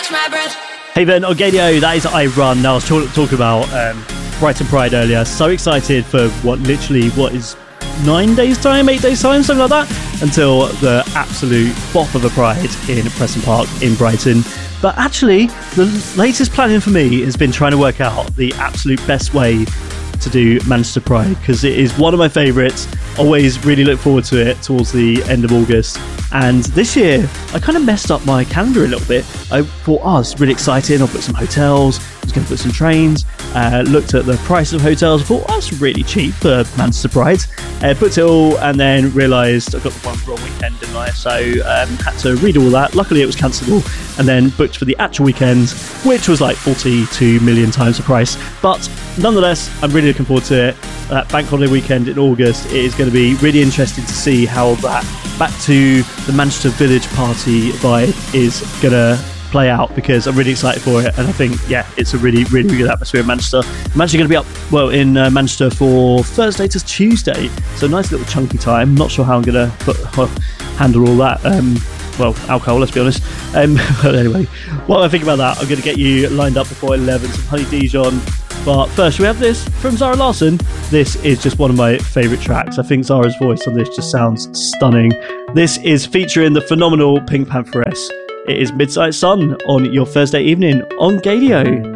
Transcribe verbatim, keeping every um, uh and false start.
Hey then, Gadio, that is I Run. Now I was talk- talking about um, Brighton Pride earlier. So excited for what literally, what is nine days time, eight days time, something like that, until the absolute bop of a Pride in Preston Park in Brighton. But actually, the latest planning for me has been trying to work out the absolute best way to do Manchester Pride, because it is one of my favourites. Always really look forward to it towards the end of August. And this year, I kind of messed up my calendar a little bit. I thought, oh, I was really excited. I'll book some hotels. I was going to book some trains. Uh, looked at the price of hotels. I thought, oh, that's really cheap for Manchester Pride. Uh, booked it all and then realised I got the one wrong weekend, didn't I? So um, had to read all that. Luckily, it was cancelable. And then booked for the actual weekend, which was like forty-two million times the price. But nonetheless, I'm really looking forward to it. That bank holiday weekend in August, it is going to be really interesting to see how that back to the Manchester Village party vibe is going to play out, because I'm really excited for it. And I think, yeah, it's a really, really, really good atmosphere in Manchester. I'm actually going to be up, well, in uh, Manchester for Thursday to Tuesday. So nice little chunky time. Not sure how I'm going to uh, handle all that. Um, well, alcohol, let's be honest. Um, but anyway, while I think about that, I'm going to get you lined up before eleven, some Honey Dijon. But first, we have this from Zara Larsson. This is just one of my favourite tracks. I think Zara's voice on this just sounds stunning. This is featuring the phenomenal Pink Pantheress. It is Midnight Sun on your Thursday evening on Gadio.